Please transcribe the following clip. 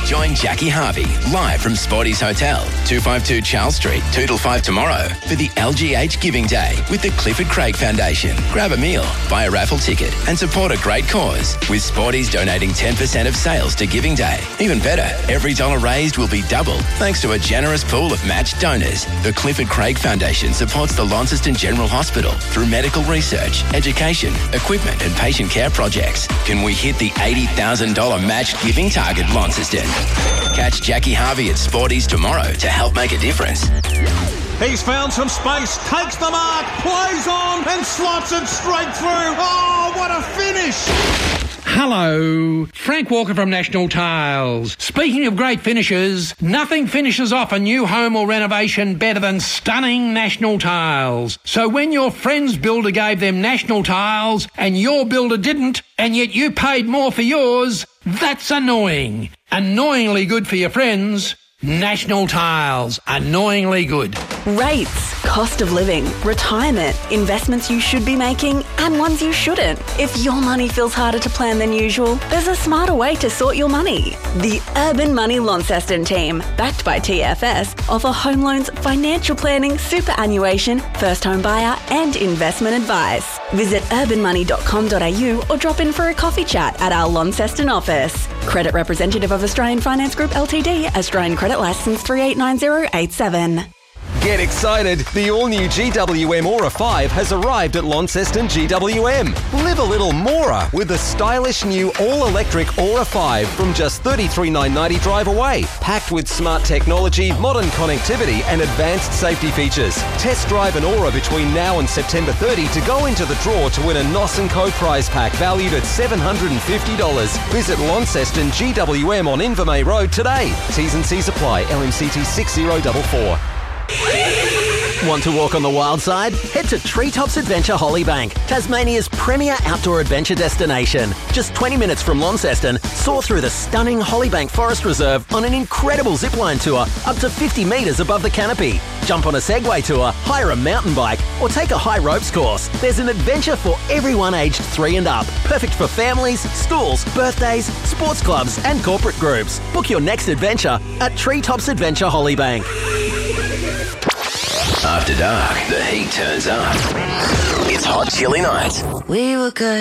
Join Jackie Harvey live from Sporty's Hotel, 252 Charles Street, 2 till 5 tomorrow for the LGH Giving Day with the Clifford Craig Foundation. Grab a meal, buy a raffle ticket and support a great cause with Sporty's donating 10% of sales to Giving Day. Even better, every dollar raised will be doubled thanks to a generous pool of matched donors. The Clifford Craig Foundation supports the Launceston General Hospital through medical research, education, equipment and patient care projects. Can we hit the $80,000 matched giving target, Launceston? Catch Jackie Harvey at Sporty's tomorrow to help make a difference. He's found some space, takes the mark, plays on and slots it straight through. Oh, what a finish! Hello, Frank Walker from National Tiles. Speaking of great finishes, nothing finishes off a new home or renovation better than stunning National Tiles. So when your friend's builder gave them National Tiles and your builder didn't, and yet you paid more for yours, that's annoying. Annoyingly good for your friends. National Tiles. Annoyingly good. Rates, cost of living, retirement, investments you should be making and ones you shouldn't. If your money feels harder to plan than usual, there's a smarter way to sort your money. The Urban Money Launceston team, backed by TFS, offer home loans, financial planning, superannuation, first home buyer and investment advice. Visit urbanmoney.com.au or drop in for a coffee chat at our Launceston office. Credit representative of Australian Finance Group Ltd, Australian Credit Licence 389087. Get excited! The all-new GWM Aura 5 has arrived at Launceston GWM. Live a little Mora with the stylish new all-electric Aura 5 from just $33,990 drive away. Packed with smart technology, modern connectivity and advanced safety features. Test drive an Aura between now and September 30 to go into the draw to win a Nos & Co prize pack valued at $750. Visit Launceston GWM on Invermay Road today. T's and C's apply. LMCT 6044. Want to walk on the wild side? Head to Treetops Adventure Hollybank, Tasmania's premier outdoor adventure destination. Just 20 minutes from Launceston, soar through the stunning Hollybank Forest Reserve on an incredible zipline tour up to 50 metres above the canopy. Jump on a Segway tour, hire a mountain bike or take a high ropes course. There's an adventure for everyone aged 3 and up. Perfect for families, schools, birthdays, sports clubs and corporate groups. Book your next adventure at Treetops Adventure Hollybank. After dark, the heat turns up. It's Hot Chili Nights. We were good.